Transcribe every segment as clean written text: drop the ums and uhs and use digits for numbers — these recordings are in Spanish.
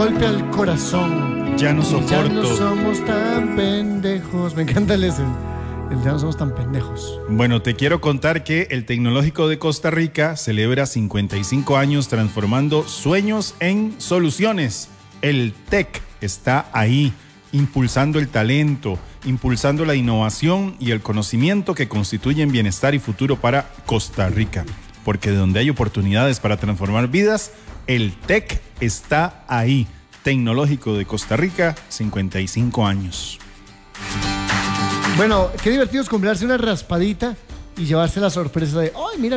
golpe al corazón. Ya no soporto. Ya no somos tan pendejos. Me encanta el ya no somos tan pendejos. Bueno, te quiero contar que el Tecnológico de Costa Rica celebra 55 años transformando sueños en soluciones. El TEC está ahí, impulsando el talento, impulsando la innovación y el conocimiento que constituyen bienestar y futuro para Costa Rica. Porque de donde hay oportunidades para transformar vidas, el TEC está ahí. Tecnológico de Costa Rica, 55 años. Bueno, qué divertido es comprarse una raspadita y llevarse la sorpresa de, ¡ay, mira!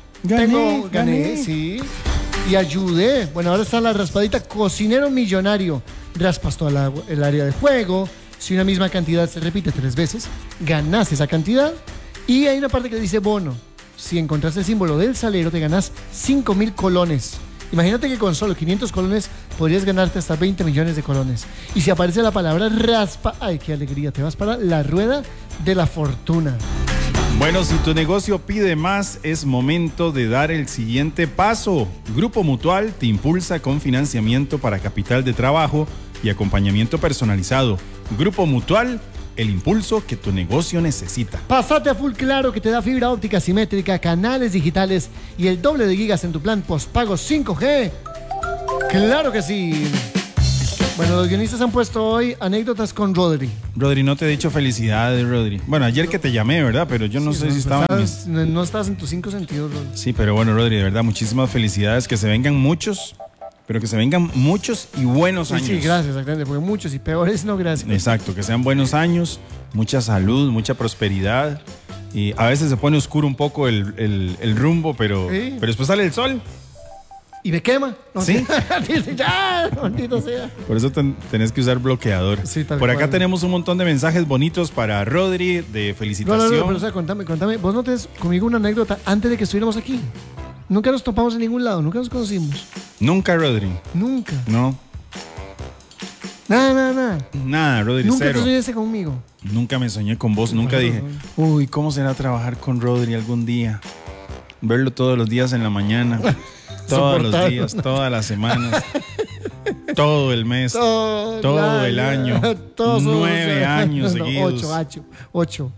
Gané, sí. Y ayudé. Bueno, ahora está la raspadita Cocinero Millonario. Raspas toda el área de juego. Si una misma cantidad se repite 3 veces, ganas esa cantidad. Y hay una parte que dice bono. Si encontraste el símbolo del salero, te ganas 5,000 colones. Imagínate que con solo 500 colones podrías ganarte hasta 20 millones de colones. Y si aparece la palabra raspa, ¡ay, qué alegría! Te vas para la rueda de la fortuna. Bueno, si tu negocio pide más, es momento de dar el siguiente paso. Grupo Mutual te impulsa con financiamiento para capital de trabajo y acompañamiento personalizado. Grupo Mutual, el impulso que tu negocio necesita. Pásate a Full Claro, que te da fibra óptica simétrica, canales digitales y el doble de gigas en tu plan postpago 5G. ¡Claro que sí! Bueno, los guionistas han puesto hoy anécdotas con Rodri. Rodri, no te he dicho felicidades, Rodri. Bueno, ayer que te llamé, ¿verdad? Pero yo no sé si estaba no estás en tus 5 sentidos, Rodri. Sí, pero bueno, Rodri, de verdad, muchísimas felicidades. Que se vengan muchos, pero que se vengan muchos y buenos años. Sí, gracias, exactamente, porque muchos y peores no, gracias. Exacto, que sean buenos años, mucha salud, mucha prosperidad. Y a veces se pone oscuro un poco el rumbo, pero después sale el sol. ¿Y me quema? No, ¿sí? Ya, maldito sea. Por eso tenés que usar bloqueador. Sí, por acá tenemos un montón de mensajes bonitos para Rodri, de felicitación. No, pero o sea, contame. ¿Vos no tenés conmigo una anécdota antes de que estuviéramos aquí? Nunca nos topamos en ningún lado, nunca nos conocimos. Nunca, Rodri. Nunca. No. Nada, Rodri, nunca cero. Nunca te soñaste conmigo. Nunca me soñé con vos, nunca dije, uy, ¿cómo será trabajar con Rodri algún día? Verlo todos los días en la mañana. Todos los días, todas las semanas, todo el mes, todo el año, 9 años seguidos. 8.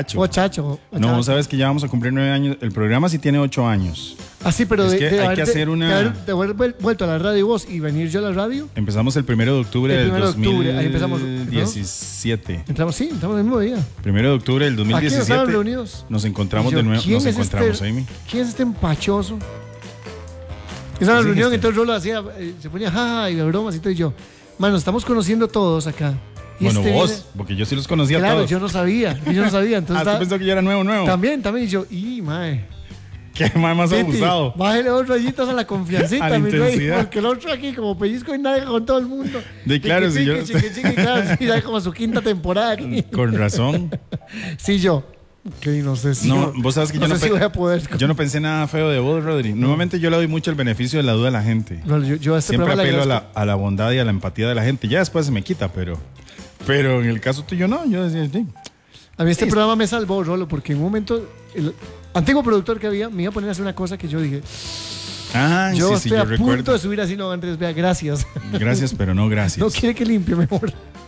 No, sabes que ya vamos a cumplir 9 años. El programa sí tiene 8 años. Ah, sí, pero es que hay que hacer una... De haber vuelto a la radio vos y venir yo a la radio. Empezamos el 1 de octubre del 2017. Ahí empezamos. Entramos el mismo día. 1 de octubre del 2017. Aquí reunidos. Nos encontramos de nuevo. Nos encontramos, Amy. ¿Quién es este empachoso? Esa era la reunión, entonces Rolo hacía, se ponía jaja y bromas y todo, y yo, mano, estamos conociendo todos acá. Y bueno, vos, porque yo sí los conocía todos. Claro, yo no sabía, entonces... ¿tú pensó que yo era nuevo? También, y yo, mae. Qué mae más abusado. Bájale 2 rayitas a la confiancita, a la intensidad. Porque el otro aquí como pellizco y nada con todo el mundo. Claro, si yo... Claro, ya como su 5ª temporada aquí. Con razón. Sí, yo... Que no sé si vos sabes que si voy a poder. Yo no pensé nada feo de vos, Rodri. Normalmente yo le doy mucho el beneficio de la duda a la gente. Yo siempre apelo a la bondad y a la empatía de la gente. Ya después se me quita, pero en el caso tuyo no. Yo decía, sí. A mí este programa me salvó, Rolo, porque en un momento el antiguo productor que había me iba a poner a hacer una cosa que yo dije, yo estoy a punto de subir así, no, Andrés, vea, gracias. Gracias, pero no gracias. No quiere que limpie mejor.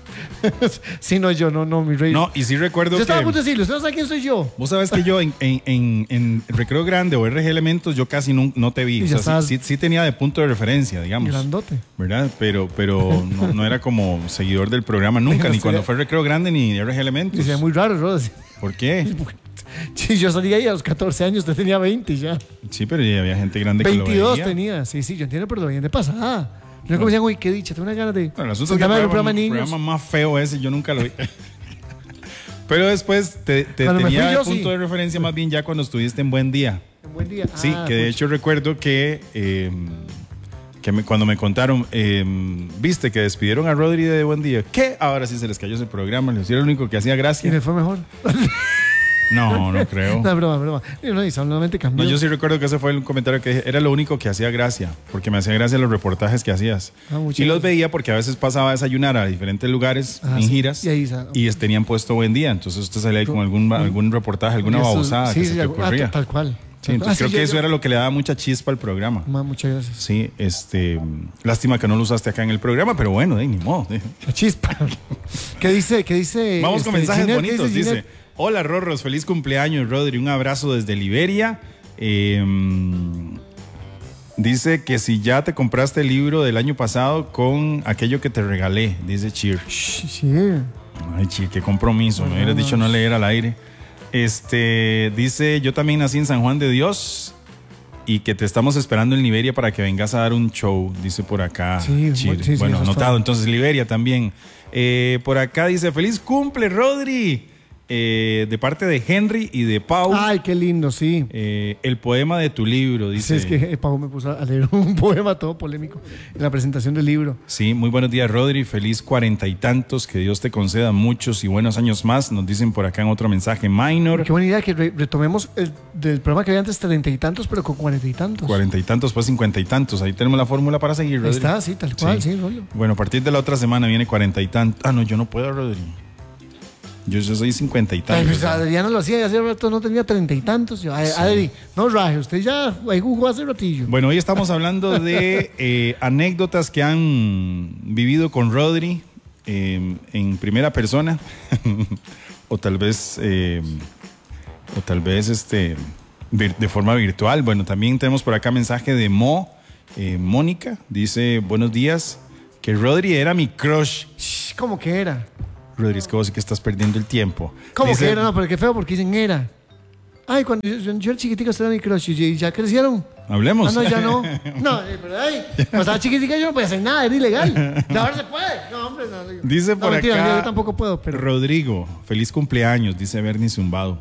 Sí, no, yo, no, mi rey. No, y sí recuerdo que... Yo estaba a punto de decirlo, ¿usted no sabe quién soy yo? Vos sabes que yo en Recreo Grande o RG Elementos yo casi no te vi. O sea, sí tenía de punto de referencia, digamos. Grandote. ¿Verdad? Pero no era como seguidor del programa nunca, ni cuando fue Recreo Grande ni RG Elementos. Sería muy raro, ¿no? ¿Por qué? Sí, yo salí ahí a los 14 años, usted tenía 20 ya. Sí, pero ya había gente grande que lo veía. 22 tenía, sí, yo entiendo, pero lo veían de pasada. No como decían, uy, qué dicha, tengo una ganas de... Bueno, el asunto es que el programa más feo ese, yo nunca lo vi. Pero después te tenía de punto de referencia más bien ya cuando estuviste en Buen Día. En Buen Día. Sí, que de hecho recuerdo que cuando me contaron, viste que despidieron a Rodri de Buen Día. ¿Qué? Ahora sí se les cayó ese programa, les hicieron lo único que hacía gracia. Y me fue mejor. No creo. No, broma. No, solamente cambió. No, yo sí recuerdo que ese fue el comentario que dije, era lo único que hacía gracia, porque me hacía gracia los reportajes que hacías. Y los veía porque a veces pasaba a desayunar a diferentes lugares en giras y tenían puesto Buen Día, entonces usted salía ahí con algún reportaje, alguna babosada que se te ocurría. Tal cual. Sí, entonces creo que eso era lo que le daba mucha chispa al programa. Muchas gracias. Sí, lástima que no lo usaste acá en el programa, pero bueno, ni modo. La chispa. ¿Qué dice? Vamos con mensajes Ginette, bonitos. Dice, hola Rorros, feliz cumpleaños Rodri, un abrazo desde Liberia. Dice que si ya te compraste el libro del año pasado con aquello que te regalé, dice Cheer. Sí. Ay, Cheer, qué compromiso, me hubieras dicho no leer al aire. Dice, yo también nací en San Juan de Dios y que te estamos esperando en Liberia para que vengas a dar un show, dice por acá. Sí, bueno, anotado, entonces Liberia también. Por acá dice, feliz cumple, Rodri. De parte de Henry y de Pau. Ay, qué lindo, sí. El poema de tu libro, dice. Sí, es que Pau me puso a leer un poema todo polémico en la presentación del libro. Sí, muy buenos días, Rodri. Feliz 40 y tantos. Que Dios te conceda muchos y buenos años más. Nos dicen por acá en otro mensaje minor. Qué buena idea que retomemos del programa que había antes 30 y tantos, pero con 40 y tantos. 40 y tantos, pues 50 y tantos. Ahí tenemos la fórmula para seguir, Rodri. Ahí está, sí, tal cual, sí. Bueno, a partir de la otra semana viene 40 y tantos. Ah, no, yo no puedo, Rodri. Yo soy 50 y tantos. Pues Adriana lo hacía, hace rato no tenía 30 y tantos. Adri, no raje, usted ya ahí jugó hace ratillo. Bueno, hoy estamos hablando de anécdotas que han vivido con Rodri en primera persona o tal vez de forma virtual. Bueno, también tenemos por acá mensaje de Mónica, dice, buenos días, que Rodri era mi crush. ¿Cómo que era? Rodri, es que vos sí que estás perdiendo el tiempo. ¿Cómo que era? No, pero qué feo porque dicen era. Ay, cuando yo era chiquitica estaba mi crush y ya crecieron. Hablemos. No, ya no. No, pero ahí, cuando estaba chiquitica yo no podía hacer nada, era ilegal. Y ahora se puede. No, hombre, no. Dice por mentira, acá. yo tampoco puedo, pero. Rodrigo, feliz cumpleaños, dice Bernie Zumbado.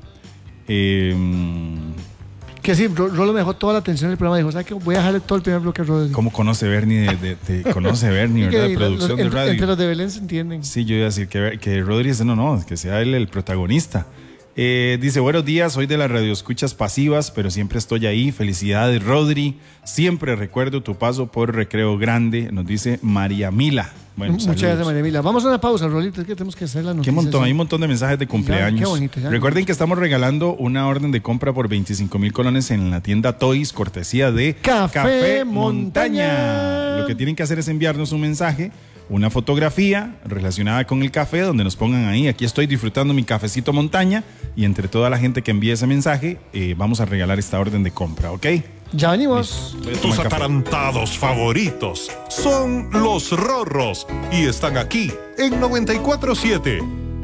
Que sí, Rolo me dejó toda la atención del programa. Dijo, ¿sabes qué? Voy a dejarle todo el primer bloque a Rodrigo. ¿Cómo conoce Bernie? Conoce Bernie, ¿verdad? De producción de radio. Entre los de Belén se entienden. Sí, yo iba a decir que Rodri es que sea él el protagonista. Dice, buenos días, soy de las radioescuchas pasivas, pero siempre estoy ahí. Felicidades, Rodri. Siempre recuerdo tu paso por Recreo Grande, nos dice María Mila. Bueno, muchas gracias, María Mila. Vamos a una pausa, Rolito, es que tenemos que hacer la noticia. Hay un montón de mensajes de cumpleaños. Qué bonito, Recuerden que estamos regalando una orden de compra por 25,000 colones en la tienda Toys, cortesía de Café Montaña. Lo que tienen que hacer es enviarnos un mensaje, una fotografía relacionada con el café, donde nos pongan ahí, aquí estoy disfrutando mi cafecito Montaña, y entre toda la gente que envíe ese mensaje, vamos a regalar esta orden de compra, ¿ok? Ya venimos. Tus atarantados favoritos son los Rorros y están aquí en 94.7.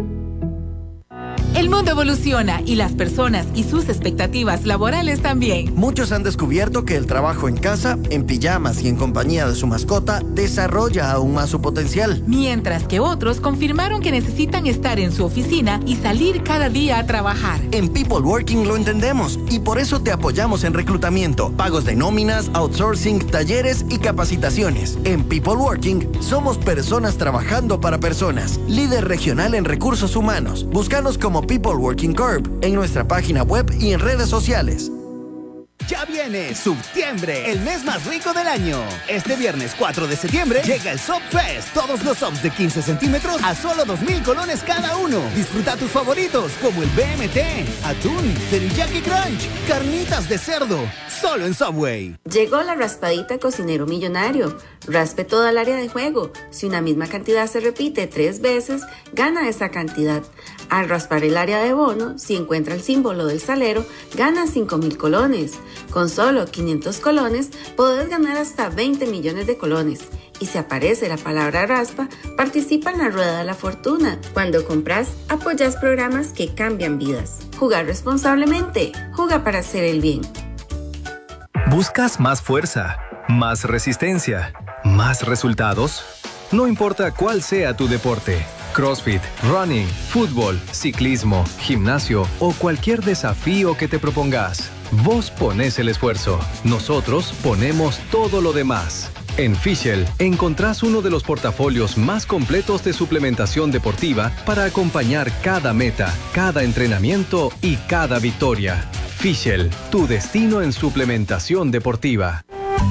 El mundo evoluciona y las personas y sus expectativas laborales también. Muchos han descubierto que el trabajo en casa, en pijamas y en compañía de su mascota desarrolla aún más su potencial. Mientras que otros confirmaron que necesitan estar en su oficina y salir cada día a trabajar. En People Working lo entendemos y por eso te apoyamos en reclutamiento, pagos de nóminas, outsourcing, talleres y capacitaciones. En People Working somos personas trabajando para personas. Líder regional en recursos humanos. Búscanos como People Working Corp en nuestra página web y en redes sociales. Ya viene Septiembre, el mes más rico del año. Este viernes 4 de septiembre llega el Sub Fest. Todos los subs de 15 centímetros a solo 2,000 colones cada uno. Disfruta tus favoritos como el BMT, atún, teriyaki crunch, carnitas de cerdo. Solo en Subway. Llegó la raspadita Cocinero Millonario. Raspe toda el área de juego. Si una misma cantidad se repite 3 veces, gana esa cantidad. Al raspar el área de bono, si encuentra el símbolo del salero, gana 5,000 colones. Con solo 500 colones, podés ganar hasta 20 millones de colones. Y si aparece la palabra raspa, participa en la Rueda de la Fortuna. Cuando compras, apoyas programas que cambian vidas. Jugar responsablemente. Juega para hacer el bien. ¿Buscas más fuerza, más resistencia, más resultados? No importa cuál sea tu deporte. CrossFit, running, fútbol, ciclismo, gimnasio o cualquier desafío que te propongas. Vos ponés el esfuerzo, nosotros ponemos todo lo demás. En Fischl encontrás uno de los portafolios más completos de suplementación deportiva para acompañar cada meta, cada entrenamiento y cada victoria. Fischl, tu destino en suplementación deportiva.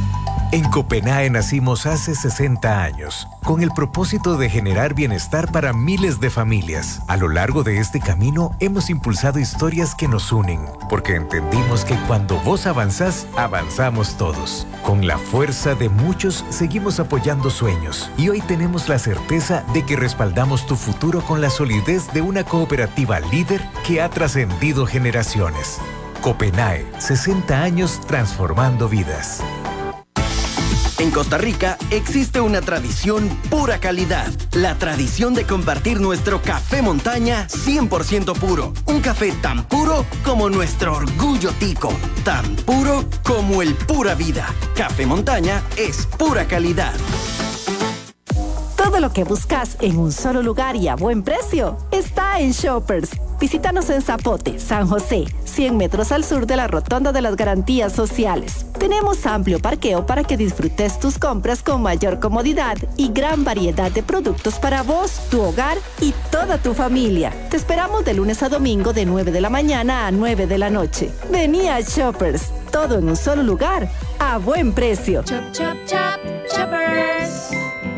En Copenae nacimos hace 60 años, con el propósito de generar bienestar para miles de familias. A lo largo de este camino hemos impulsado historias que nos unen, porque entendimos que cuando vos avanzás, avanzamos todos. Con la fuerza de muchos, seguimos apoyando sueños, y hoy tenemos la certeza de que respaldamos tu futuro con la solidez de una cooperativa líder que ha trascendido generaciones. Copenae, 60 años transformando vidas. En Costa Rica existe una tradición pura calidad. La tradición de compartir nuestro café montaña 100% puro. Un café tan puro como nuestro orgullo tico. Tan puro como el pura vida. Café montaña es pura calidad. Todo lo que buscas en un solo lugar y a buen precio está en Shoppers. Visítanos en Zapote, San José, 100 metros al sur de la Rotonda de las Garantías Sociales. Tenemos amplio parqueo para que disfrutes tus compras con mayor comodidad y gran variedad de productos para vos, tu hogar y toda tu familia. Te esperamos de lunes a domingo de 9 de la mañana a 9 de la noche. Vení a Shoppers, todo en un solo lugar, a buen precio. Chop, chop, chop, Shoppers.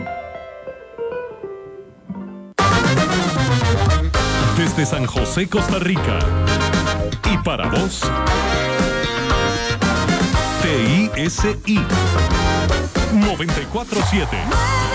Desde San José, Costa Rica. Y para vos, TISI 94.7.